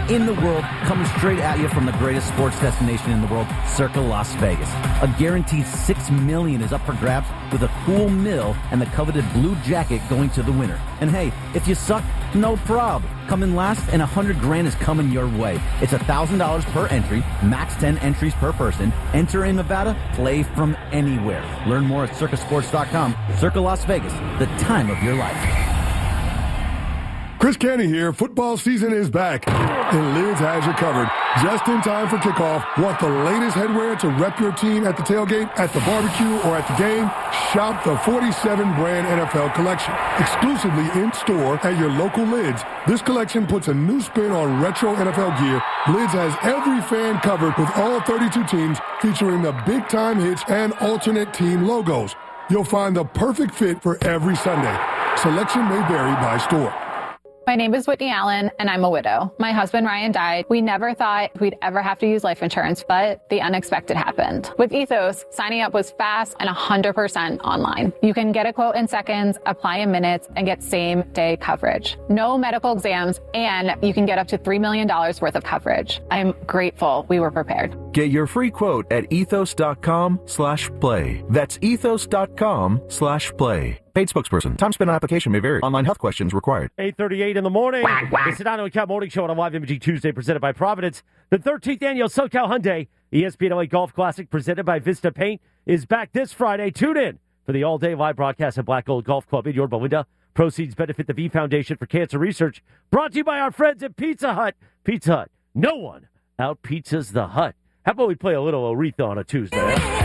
in the world, coming straight at you from the greatest sports destination in the world, Circa Las Vegas. A guaranteed $6 million is up for grabs with a cool mill and the coveted blue jacket going to the winner. And hey, if you suck, no prob. Come in last and $100,000 is coming your way. It's $1,000 per entry, max 10 entries per person. Enter in Nevada, play from anywhere. Learn more at circasports.com. Circa Las Vegas, the time of your life. Chris Canty here. Football season is back, and Lids has you covered. Just in time for kickoff. Want the latest headwear to rep your team at the tailgate, at the barbecue, or at the game? Shop the 47 brand NFL collection. Exclusively in store at your local Lids. This collection puts a new spin on retro NFL gear. Lids has every fan covered with all 32 teams, featuring the big time hits and alternate team logos. You'll find the perfect fit for every Sunday. Selection may vary by store. My name is Whitney Allen, and I'm a widow. My husband, Ryan, died. We never thought we'd ever have to use life insurance, but the unexpected happened. With Ethos, signing up was fast and 100% online. You can get a quote in seconds, apply in minutes, and get same-day coverage. No medical exams, and you can get up to $3 million worth of coverage. I'm grateful we were prepared. Get your free quote at ethos.com/play. That's ethos.com/play. Paid spokesperson. Time spent on application may vary. Online health questions required. 8:38 in the morning. The Sedano and Cat Morning Show on a live imaging Tuesday presented by Providence. The 13th annual SoCal Hyundai ESPN LA Golf Classic presented by Vista Paint is back this Friday. Tune in for the all-day live broadcast at Black Gold Golf Club in Yorba Linda. Proceeds benefit the V Foundation for Cancer Research. Brought to you by our friends at Pizza Hut. Pizza Hut. No one out-pizzas the Hut. How about we play a little Aretha on a Tuesday?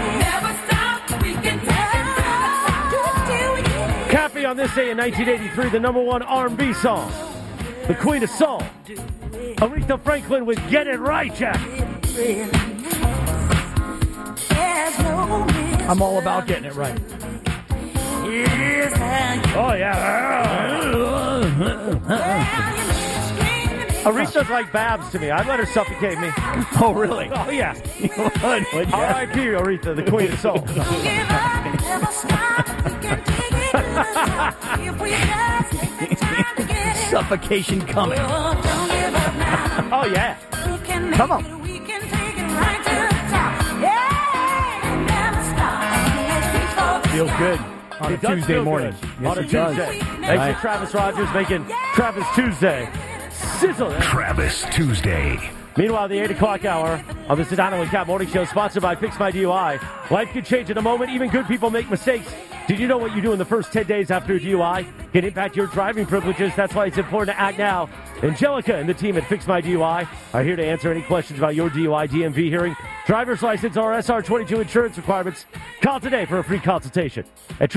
Cappy on this day in 1983, the number one R&B song, the Queen of Soul, Aretha Franklin with Get It Right, Jack. I'm all about getting it right. Oh, yeah. Aretha's like Babs to me. I'd let her suffocate me. Oh, really? Oh, yeah. Would R.I.P. Aretha, the Queen of Soul. Suffocation coming. Oh, yeah. Come on. Feels good on a Tuesday morning. Yes, On a it does. Tuesday. Thanks to Travis Rogers making Travis Tuesday sizzle. Travis Tuesday. Meanwhile, the 8 o'clock hour on the Sedano and Cat Morning Show, sponsored by Fix My DUI. Life can change in a moment. Even good people make mistakes. Did you know what you do in the first 10 days after a DUI can impact your driving privileges? That's why it's important to act now. Angelica and the team at Fix My DUI are here to answer any questions about your DUI DMV hearing, driver's license, or SR22 insurance requirements. Call today for a free consultation at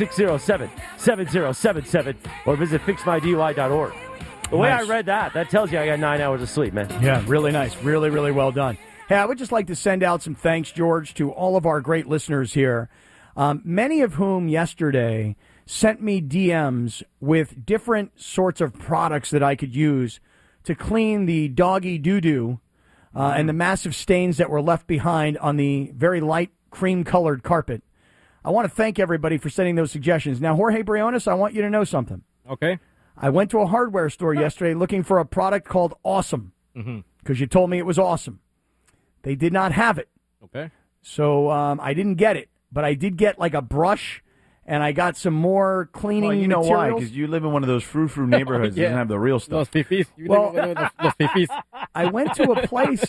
888-607-7077 or visit fixmydui.org. The way I read that tells you I got 9 hours of sleep, man. Yeah, really nice. Really, really well done. Hey, I would just like to send out some thanks, George, to all of our great listeners here, many of whom yesterday sent me DMs with different sorts of products that I could use to clean the doggy doo-doo and the massive stains that were left behind on the very light cream-colored carpet. I want to thank everybody for sending those suggestions. Now, Jorge Briones, I want you to know something. Okay. I went to a hardware store yesterday looking for a product called Awesome because you told me it was awesome. They did not have it. Okay. So I didn't get it, but I did get like a brush, and I got some more cleaning you know materials. why? Because you live in one of those frou-frou neighborhoods that doesn't have the real stuff. Los fifis. Well, Los fifis. I went to a place.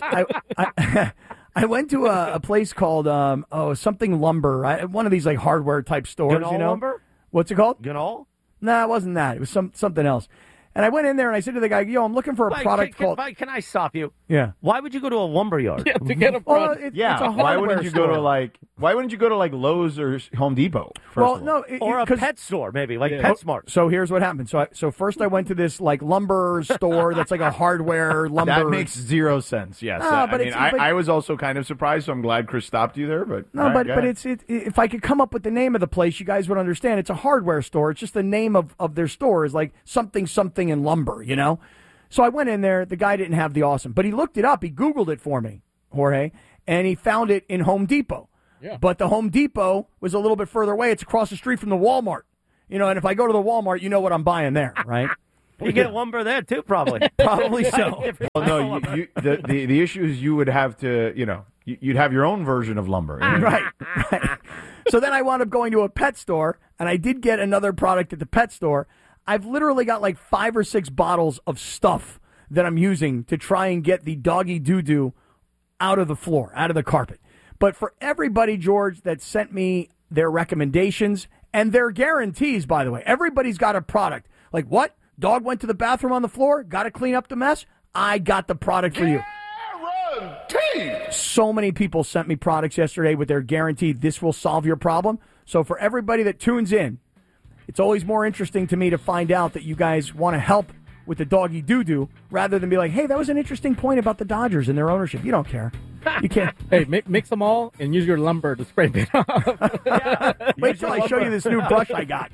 I went to a place called something lumber. One of these like hardware type stores. Ganol you know, lumber? What's it called? Ganol? No, it wasn't that. It was something else. And I went in there and I said to the guy, "Yo, I'm looking for a product called." Can I stop you? Yeah. Why would you go to a lumber yard? Yeah, to get a Well, product. it's a hardware why wouldn't you store. go to Lowe's or Home Depot? Well, no, Or a pet store, maybe, like Yeah. PetSmart. So here's what happened. So first I went to this like lumber store that's like a hardware lumber. That makes zero sense. Yes, No, but I was also kind of surprised, so I'm glad Chris stopped you there. But No, all right, but if I could come up with the name of the place, you guys would understand. It's a hardware store. It's just the name of their store is like something in lumber, you know? So I went in there. The guy didn't have the Awesome, but he looked it up. He Googled it for me, Jorge, and he found it in Home Depot. Yeah. But the Home Depot was a little bit further away. It's across the street from the Walmart. You know, and if I go to the Walmart, you know what I'm buying there, right? You get lumber there, too, probably. Probably so. Well, no, the issue is you would have to, you'd have your own version of lumber. Right. So then I wound up going to a pet store, and I did get another product at the pet store. I've literally got like 5 or 6 bottles of stuff that I'm using to try and get the doggy doo-doo out of the floor, out of the carpet. But for everybody, George, that sent me their recommendations and their guarantees, by the way, everybody's got a product. Like, what? Dog went to the bathroom on the floor? Got to clean up the mess? I got the product for you. So many people sent me products yesterday with their guarantee this will solve your problem. So for everybody that tunes in, it's always more interesting to me to find out that you guys want to help with the doggy doo-doo rather than be like, hey, that was an interesting point about the Dodgers and their ownership. You don't care. You can't. Hey, mix them all and use your lumber to spray paint off. Wait till I show you this new brush I got.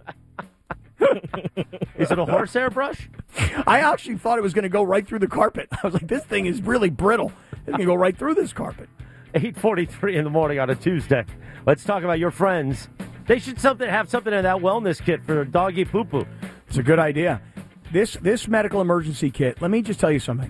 Is it a horsehair brush? I actually thought it was going to go right through the carpet. I was like, this thing is really brittle. It's going to go right through this carpet. 8:43 in the morning on a Tuesday. Let's talk about your friends. They should have something in that wellness kit for doggy poo-poo. It's a good idea. This medical emergency kit, let me just tell you something.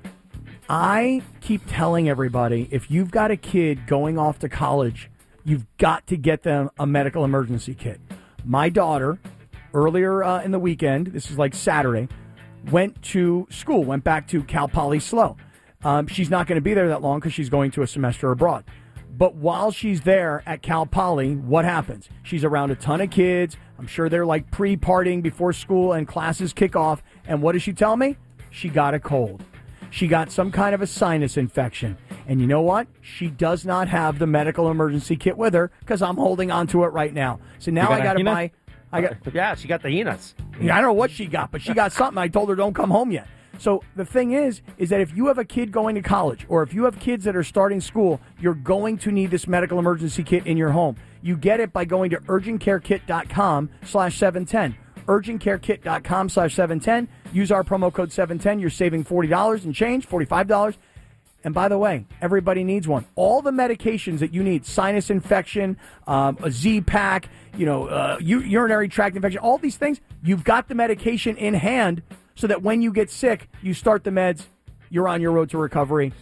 I keep telling everybody, if you've got a kid going off to college, you've got to get them a medical emergency kit. My daughter, earlier in the weekend, this is like Saturday, went to school, went back to Cal Poly SLO. She's not going to be there that long because she's going to a semester abroad. But while she's there at Cal Poly, what happens? She's around a ton of kids. I'm sure they're like pre-partying before school and classes kick off. And what does she tell me? She got a cold. She got some kind of a sinus infection. And you know what? She does not have the medical emergency kit with her because I'm holding on to it right now. So now I got to buy. Yeah, she got the Enos. Yeah, I don't know what she got, but she got something. I told her don't come home yet. So the thing is that if you have a kid going to college or if you have kids that are starting school, you're going to need this medical emergency kit in your home. You get it by going to urgentcarekit.com/710. urgentcarekit.com/710. Use our promo code 710. You're saving $40 and change, $45. And by the way, everybody needs one. All the medications that you need, sinus infection, a Z-Pack, urinary tract infection, all these things, you've got the medication in hand so that when you get sick, you start the meds, you're on your road to recovery.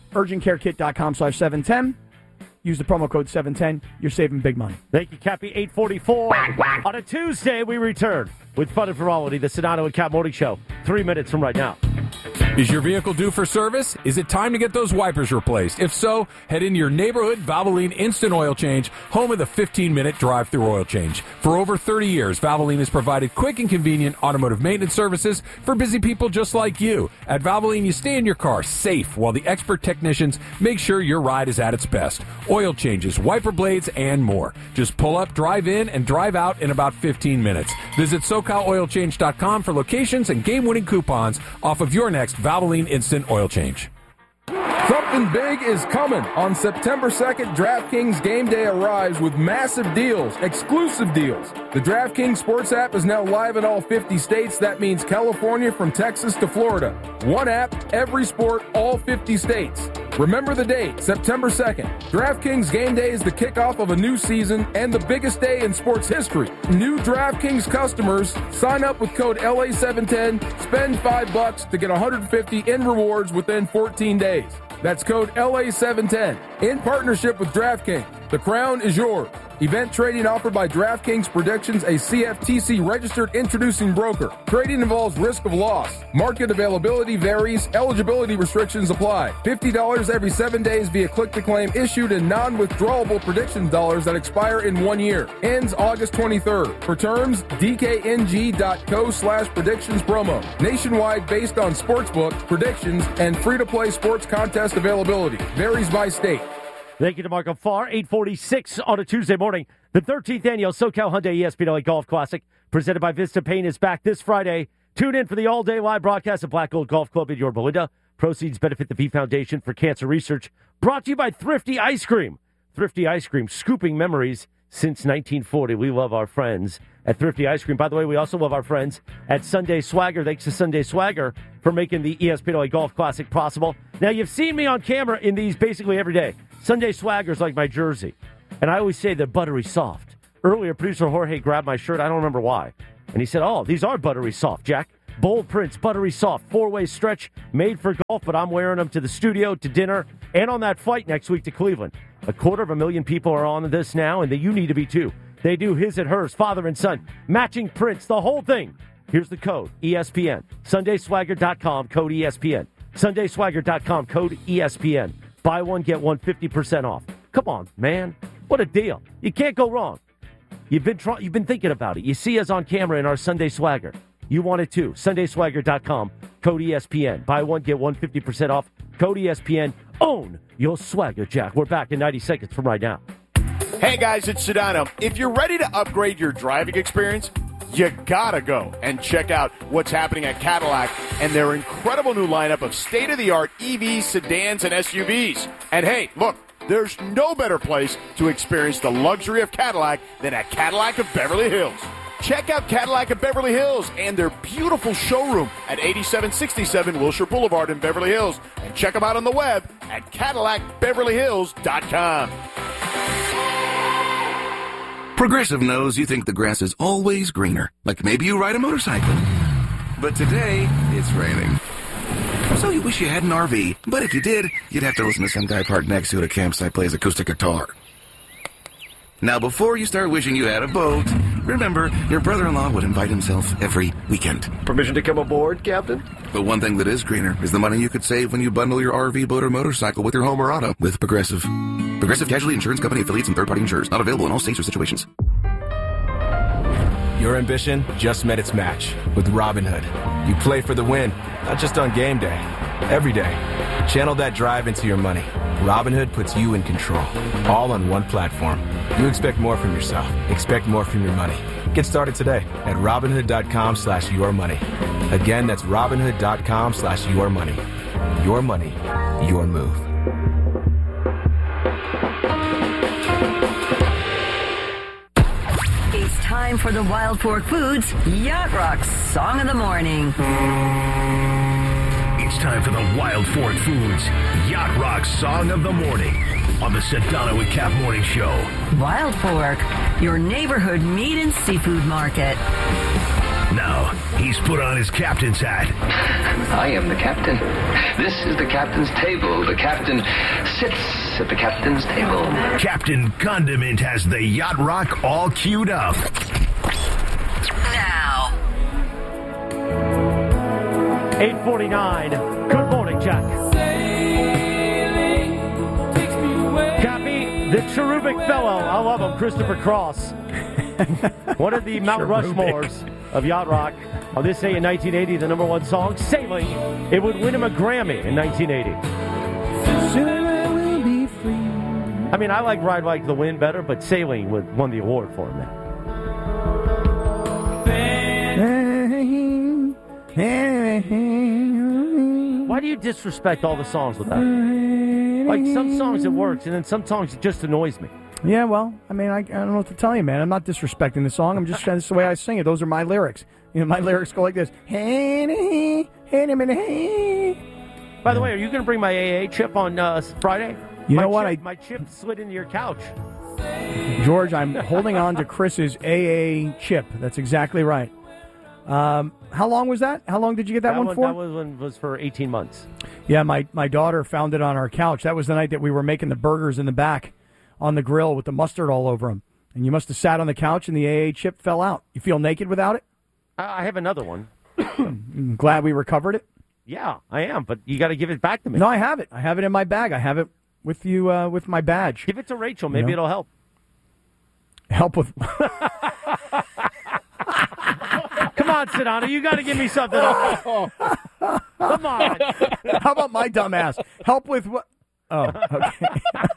urgentcarekit.com/710. Use the promo code 710. You're saving big money. Thank you, Cappy. 8:44. On a Tuesday, we return with Fun and Frivolity, the Sonato and Cap Morning Show. 3 minutes from right now. Is your vehicle due for service? Is it time to get those wipers replaced? If so, head into your neighborhood Valvoline Instant Oil Change, home of the 15-minute drive-through oil change. For over 30 years, Valvoline has provided quick and convenient automotive maintenance services for busy people just like you. At Valvoline, you stay in your car safe while the expert technicians make sure your ride is at its best. Oil changes, wiper blades, and more. Just pull up, drive in, and drive out in about 15 minutes. Visit SoCalOilChange.com for locations and game-winning coupons off of your next Valvoline Instant Oil Change. Something big is coming. On September 2nd, DraftKings Game Day arrives with massive deals, exclusive deals. The DraftKings Sports app is now live in all 50 states. That means California from Texas to Florida. One app, every sport, all 50 states. Remember the date, September 2nd. DraftKings Game Day is the kickoff of a new season and the biggest day in sports history. New DraftKings customers, sign up with code LA710, spend $5 to get $150 in rewards within 14 days. That's code LA710 in partnership with DraftKings. The crown is yours. Event trading offered by DraftKings Predictions, a CFTC registered introducing broker. Trading involves risk of loss. Market availability varies. Eligibility restrictions apply. $50 every 7 days via click-to-claim issued in non-withdrawable prediction dollars that expire in 1 year. Ends August 23rd. For terms, dkng.co/predictions promo. Nationwide based on sportsbook, predictions, and free-to-play sports contest availability. Varies by state. Thank you to Marco Farr. 8:46 on a Tuesday morning. The 13th annual SoCal Hyundai ESPN LA Golf Classic, presented by Vista Paint, is back this Friday. Tune in for the all-day live broadcast at Black Gold Golf Club in Yorba Linda. Proceeds benefit the V Foundation for Cancer Research. Brought to you by Thrifty Ice Cream. Thrifty Ice Cream, scooping memories since 1940. We love our friends at Thrifty Ice Cream. By the way, we also love our friends at Sunday Swagger. Thanks to Sunday Swagger for making the ESPN LA Golf Classic possible. Now, you've seen me on camera in these basically every day. Sunday Swagger's like my jersey, and I always say they're buttery soft. Earlier, producer Jorge grabbed my shirt. I don't remember why. And he said, oh, these are buttery soft, Jack. Bold prints, buttery soft, 4-way stretch, made for golf, but I'm wearing them to the studio, to dinner, and on that flight next week to Cleveland. 250,000 people are on this now, and you need to be too. They do his and hers, father and son, matching prints, the whole thing. Here's the code, ESPN. SundaySwagger.com, code ESPN. SundaySwagger.com, code ESPN. Buy one, get one, 50% off. Come on, man. What a deal. You can't go wrong. You've been thinking about it. You see us on camera in our Sunday Swagger. You want it too. SundaySwagger.com, code ESPN. Buy one, get one, 50% off. Code ESPN. Own your swagger, Jack. We're back in 90 seconds from right now. Hey, guys, it's Sedano. If you're ready to upgrade your driving experience, you gotta go and check out what's happening at Cadillac and their incredible new lineup of state-of-the-art EVs, sedans, and SUVs. And hey, look, there's no better place to experience the luxury of Cadillac than at Cadillac of Beverly Hills. Check out Cadillac of Beverly Hills and their beautiful showroom at 8767 Wilshire Boulevard in Beverly Hills. And check them out on the web at CadillacBeverlyHills.com. Progressive knows you think the grass is always greener, like maybe you ride a motorcycle. But today, it's raining. So you wish you had an RV, but if you did, you'd have to listen to some guy parked next to you at a campsite plays acoustic guitar. Now, before you start wishing you had a boat, remember, your brother-in-law would invite himself every weekend. Permission to come aboard, Captain? But one thing that is greener is the money you could save when you bundle your RV, boat, or motorcycle with your home or auto with Progressive. Progressive Casualty Insurance Company affiliates and third-party insurers. Not available in all states or situations. Your ambition just met its match with Robinhood. You play for the win, not just on game day, every day. Channel that drive into your money. Robinhood puts you in control, all on one platform. You expect more from yourself. Expect more from your money. Get started today at Robinhood.com/yourmoney. Again, that's Robinhood.com/yourmoney. Your money, your move. It's time for the Wild Fork Foods Yacht Rock Song of the Morning. It's time for the Wild Fork Foods Yacht Rock Song of the Morning on the Sedano and Cap Morning Show. Wild Fork, your neighborhood meat and seafood market. Now, he's put on his captain's hat. I am the captain. This is the captain's table. The captain sits at the captain's table. Captain Condiment has the Yacht Rock all queued up. Now. 8:49. Good morning, Jack. Cappy, the cherubic fellow. I love him, Christopher Cross. One of the Mount Rushmores of Yacht Rock. On this day in 1980, the number one song, Sailing. It would win him a Grammy in 1980. I mean, I like Ride Like the Wind better, but Sailing won the award for him. Why do you disrespect all the songs with that? Like, some songs it works, and then some songs it just annoys me. Yeah, well, I mean, I don't know what to tell you, man. I'm not disrespecting the song. I'm just that's the way I sing it. Those are my lyrics. You know, my lyrics go like this. By the way, are you going to bring my AA chip on Friday? You know what? My chip slid into your couch. George, I'm holding on to Chris's AA chip. That's exactly right. How long was that? How long did you get that one for? That one was for 18 months. Yeah, my daughter found it on our couch. That was the night that we were making the burgers in the back on the grill with the mustard all over them. And you must have sat on the couch and the AA chip fell out. You feel naked without it? I have another one. I'm glad we recovered it. Yeah, I am, but you got to give it back to me. No, I have it. I have it in my bag. I have it with you with my badge. Give it to Rachel. Maybe it'll help. Help with... Come on, Sedano. You got to give me something. Come on. How about my dumb ass? Help with what? Oh, okay.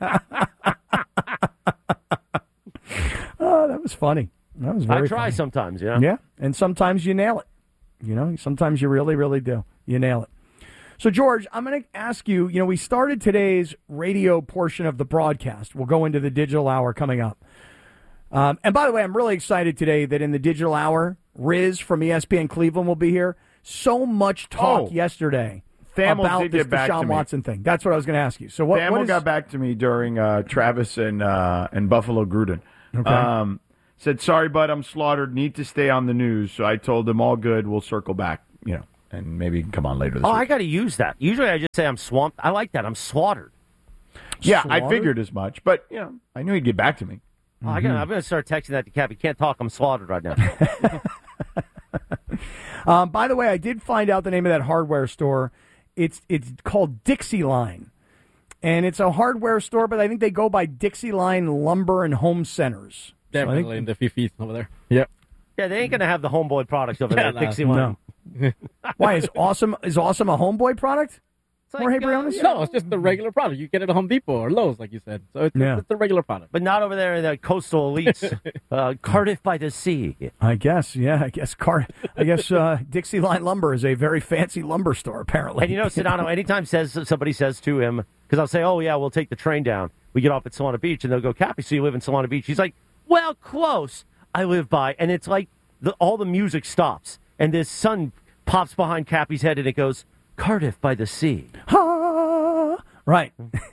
Oh, that was funny. That was very I try funny. sometimes, you know? Yeah, and sometimes you nail it. You know, sometimes you really, really do. You nail it. So, George, I'm going to ask you, we started today's radio portion of the broadcast. We'll go into the digital hour coming up. And by the way, I'm really excited today that in the digital hour, Riz from ESPN Cleveland will be here. So much talk yesterday about this Deshaun Watson thing. That's what I was going to ask you. So what got back to me during Travis and Buffalo Gruden. Okay. Said, sorry, bud, I'm slaughtered. Need to stay on the news. So I told him, all good. We'll circle back. and maybe you can come on later this Oh, week. I got to use that. Usually I just say I'm swamped. I like that. I'm slaughtered. Yeah, I Slaughtered? figured as much, but I knew he'd get back to me. Oh, I'm going to start texting that to Cap. He can't talk. I'm slaughtered right now. By the way, I did find out the name of that hardware store. It's called Dixie Line, and it's a hardware store, but I think they go by Dixie Line Lumber and Home Centers. Definitely in the Fifis over there. Yep. Yeah, they ain't going to have the homeboy products over there at Dixie Line. No. Why is awesome a Homeboy product? Jorge Briones? No, it's just the regular product. You get it at Home Depot or Lowe's, like you said. So it's the regular product. But not over there in the coastal elites. Cardiff by the Sea. I guess, yeah. I guess Dixie Line Lumber is a very fancy lumber store, apparently. And Sedano, anytime somebody says to him, because I'll say, oh, yeah, we'll take the train down. We get off at Solana Beach, and they'll go, Cappy, so you live in Solana Beach? He's like, well, close. I live by. And it's like all the music stops, and this sun pops behind Cappy's head, and it goes, Cardiff by the Sea. Right.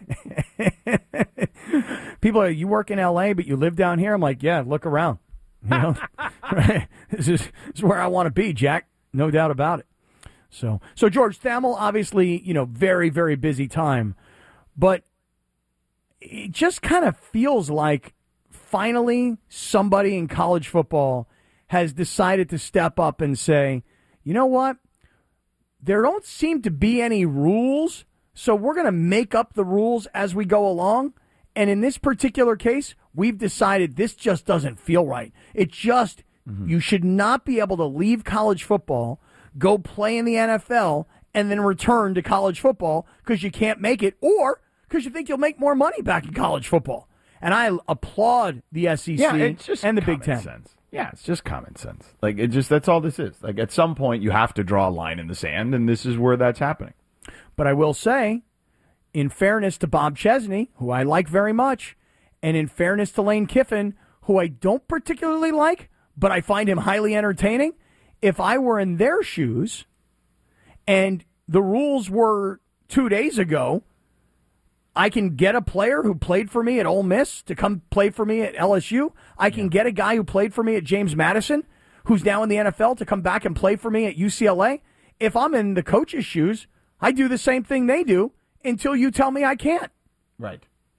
People are, you work in L.A., but you live down here? I'm like, yeah, look around. Right? This is where I want to be, Jack. No doubt about it. So George Thamel, obviously, very, very busy time. But it just kind of feels like finally somebody in college football has decided to step up and say, you know what? There don't seem to be any rules, so we're going to make up the rules as we go along. And in this particular case, we've decided this just doesn't feel right. It just, you should not be able to leave college football, go play in the NFL, and then return to college football because you can't make it or because you think you'll make more money back in college football. And I applaud the SEC and the Big Ten. Sense. Yeah, it's just common sense. Like, that's all this is. Like, at some point, you have to draw a line in the sand, and this is where that's happening. But I will say, in fairness to Bob Chesney, who I like very much, and in fairness to Lane Kiffin, who I don't particularly like, but I find him highly entertaining, if I were in their shoes and the rules were 2 days ago, I can get a player who played for me at Ole Miss to come play for me at LSU. I can get a guy who played for me at James Madison, who's now in the NFL, to come back and play for me at UCLA. If I'm in the coach's shoes, I do the same thing they do until you tell me I can't. Right.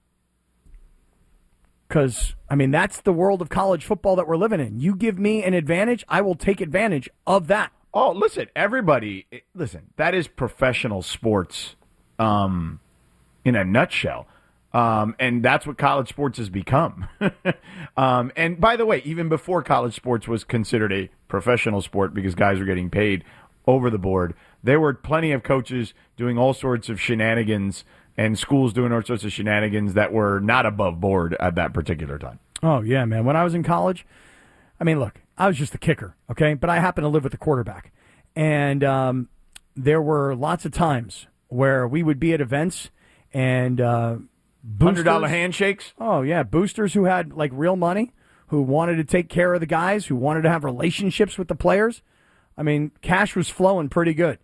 Because, that's the world of college football that we're living in. You give me an advantage, I will take advantage of that. Oh, listen, that is professional sports in a nutshell. And that's what college sports has become. And by the way, even before college sports was considered a professional sport because guys were getting paid over the board, there were plenty of coaches doing all sorts of shenanigans and schools doing all sorts of shenanigans that were not above board at that particular time. Oh, yeah, man. When I was in college, look, I was just the kicker, okay? But I happened to live with the quarterback. And there were lots of times where we would be at events and $100 handshakes? Oh, yeah. Boosters who had, real money, who wanted to take care of the guys, who wanted to have relationships with the players. Cash was flowing pretty good.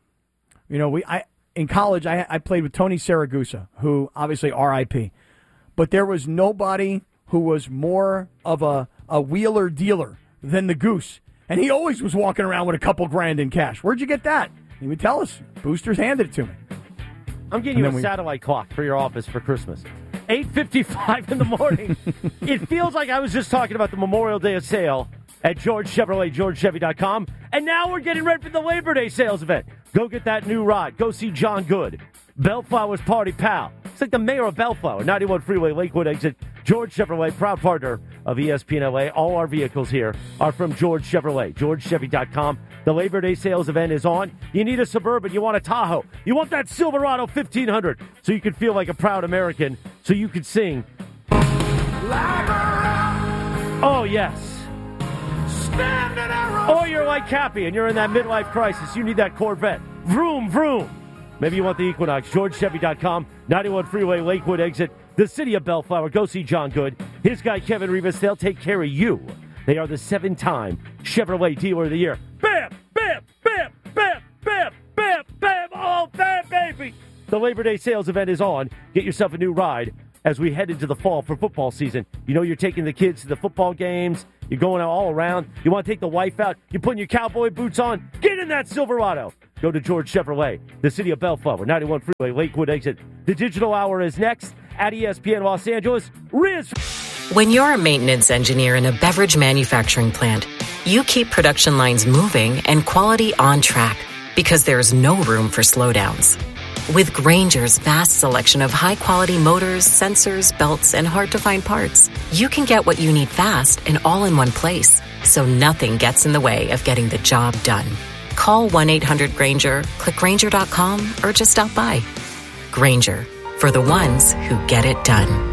In college, I played with Tony Saragusa, who obviously RIP. But there was nobody who was more of a wheeler dealer than the Goose. And he always was walking around with a couple grand in cash. Where'd you get that? He would tell us. Boosters handed it to me. I'm getting you a satellite clock for your office for Christmas. 8:55 in the morning. It feels like I was just talking about the Memorial Day sale at George Chevrolet, GeorgeChevy.com. And now we're getting ready for the Labor Day sales event. Go get that new ride. Go see John Good. Bellflower's Party Pal. It's like the mayor of Bellflower. 91 Freeway, Lakewood exit. George Chevrolet, proud partner of ESPN LA. All our vehicles here are from George Chevrolet, GeorgeChevy.com. The Labor Day sales event is on. You need a Suburban. You want a Tahoe. You want that Silverado 1500 so you can feel like a proud American, so you can sing. Oh, yes. Or you're like Cappy and you're in that midlife crisis. You need that Corvette. Vroom, vroom. Maybe you want the Equinox. GeorgeChevy.com. 91 Freeway, Lakewood exit. The city of Bellflower. Go see John Good. His guy, Kevin Rivas. They'll take care of you. They are the 7-time Chevrolet Dealer of the Year. Bam, bam, bam, bam, bam, bam, bam. Oh, bam, baby. The Labor Day sales event is on. Get yourself a new ride as we head into the fall for football season. You know you're taking the kids to the football games. You're going out all around. You want to take the wife out. You're putting your cowboy boots on. Get in that Silverado. Go to George Chevrolet, the city of Bellflower, 91 Freeway, Lakewood exit. The digital hour is next at ESPN Los Angeles. Riz. When you're a maintenance engineer in a beverage manufacturing plant, you keep production lines moving and quality on track because there's no room for slowdowns. With Grainger's vast selection of high-quality motors, sensors, belts, and hard-to-find parts, you can get what you need fast and all in one place, so nothing gets in the way of getting the job done. Call 1-800-GRAINGER, click Grainger.com, or just stop by. Grainger, for the ones who get it done.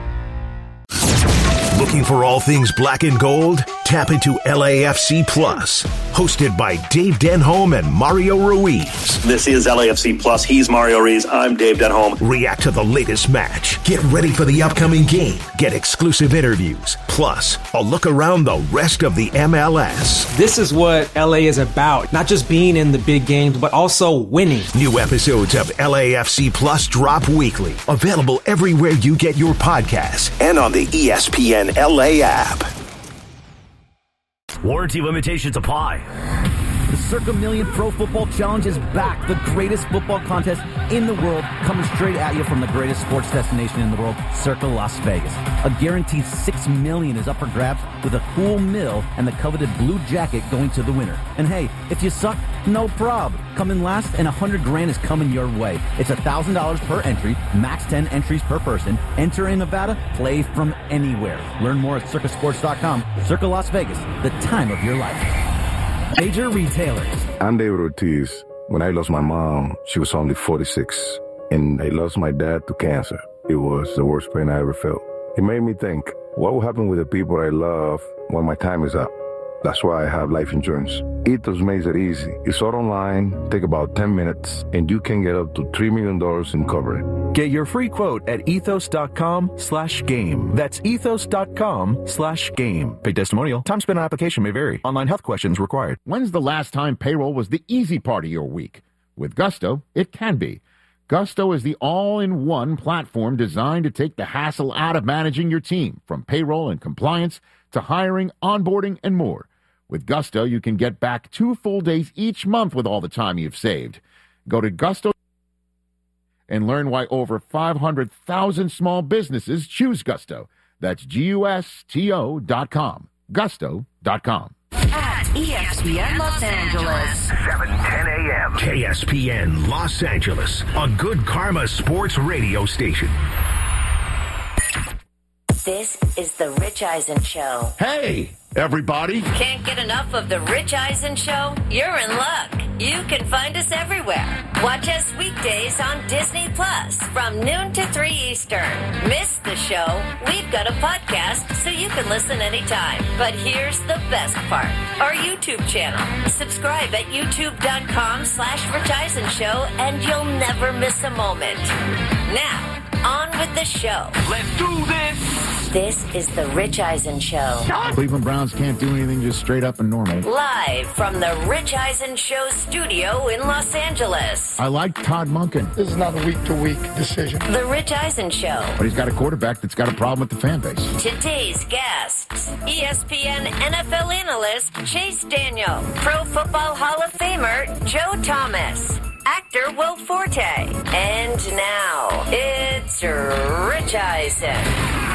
Looking for all things black and gold? Tap into LAFC Plus, hosted by Dave Denholm and Mario Ruiz. This is LAFC Plus. He's Mario Ruiz. I'm Dave Denholm. React to the latest match. Get ready for the upcoming game. Get exclusive interviews. Plus, a look around the rest of the MLS. This is what LA is about. Not just being in the big games, but also winning. New episodes of LAFC Plus drop weekly. Available everywhere you get your podcasts and on the ESPN LA app. Warranty limitations apply. The Circa Million Pro Football Challenge is back. The greatest football contest in the world, coming straight at you from the greatest sports destination in the world, Circa Las Vegas. A guaranteed $6 million is up for grabs with a cool mill and the coveted blue jacket going to the winner. And hey, if you suck, no prob. Come in last and $100,000 is coming your way. It's $1,000 per entry, max 10 entries per person. Enter in Nevada, play from anywhere. Learn more at circasports.com. Circa Las Vegas, the time of your life. Major retailers. I'm David Ortiz. When I lost my mom, she was only 46, and I lost my dad to cancer. It was the worst pain I ever felt. It made me think, what will happen with the people I love when my time is up? That's why I have life insurance. Ethos makes it easy. It's all online, take about 10 minutes, and you can get up to $3 million in coverage. Get your free quote at ethos.com/game. That's ethos.com/game. Paid testimonial. Time spent on application may vary. Online health questions required. When's the last time payroll was the easy part of your week? With Gusto, it can be. Gusto is the all-in-one platform designed to take the hassle out of managing your team, from payroll and compliance to hiring, onboarding, and more. With Gusto, you can get back 2 full days each month with all the time you've saved. Go to Gusto and learn why over 500,000 small businesses choose Gusto. That's GUSTO.com. Gusto.com. At ESPN Los Angeles. 7:10 a.m. KSPN Los Angeles, a good karma sports radio station. This is the Rich Eisen Show. Hey, everybody. Can't get enough of the Rich Eisen Show? You're in luck. You can find us everywhere. Watch us weekdays on Disney Plus from noon to 3 Eastern. Miss the show? We've got a podcast so you can listen anytime. But here's the best part. Our YouTube channel. Subscribe at youtube.com/Rich Eisen Show and you'll never miss a moment. Now, on with the show. Let's do this. This is the Rich Eisen Show. Cleveland Browns can't do anything just straight up and normal. Live from the Rich Eisen Show studio in Los Angeles. I like Todd Monken. This is not a week-to-week decision. The Rich Eisen Show. But he's got a quarterback that's got a problem with the fan base. Today's guests, ESPN NFL analyst Chase Daniel, Pro Football Hall of Famer Joe Thomas, actor Will Forte, and now it's Rich Eisen.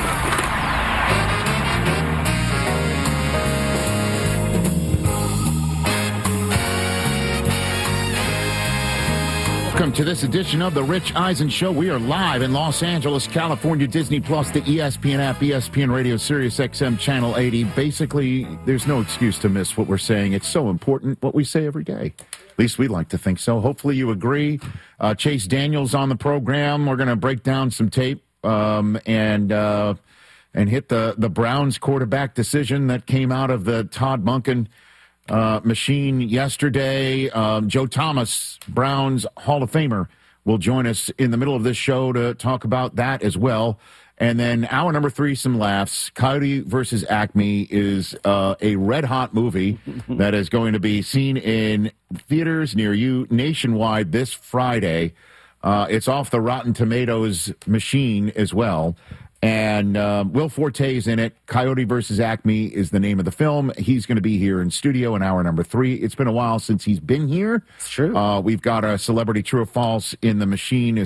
Welcome to this edition of the Rich Eisen Show. We are live in Los Angeles, California, Disney Plus, the ESPN app, ESPN Radio, Sirius XM, Channel 80. Basically, there's no excuse to miss what we're saying. It's so important, what we say every day. At least we like to think so. Hopefully you agree. Chase Daniels on the program. We're going to break down some tape and hit the Browns quarterback decision that came out of the Todd Monken machine yesterday. Joe Thomas, Browns Hall of Famer, will join us in the middle of this show to talk about that as well. And then hour number 3, some laughs. Coyote versus Acme is a red-hot movie that is going to be seen in theaters near you nationwide this Friday. It's off the Rotten Tomatoes machine as well. And Will Forte is in it. Coyote versus Acme is the name of the film. He's going to be here in studio in hour number 3. It's been a while since he's been here. It's true. We've got a Celebrity True or False in the machine